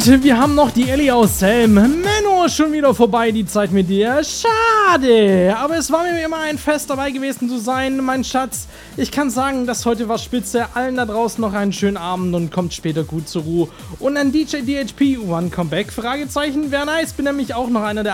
Und wir haben noch die Ellie aus Selm. Menno, schon wieder vorbei, die Zeit mit dir. Schade. Aber es war mir immer ein Fest, dabei gewesen zu sein, mein Schatz. Ich kann sagen, dass heute war spitze. Allen da draußen noch einen schönen Abend und kommt später gut zur Ruhe. Und an DJ DHP, One Comeback? Fragezeichen, wäre nice. Bin nämlich auch noch einer der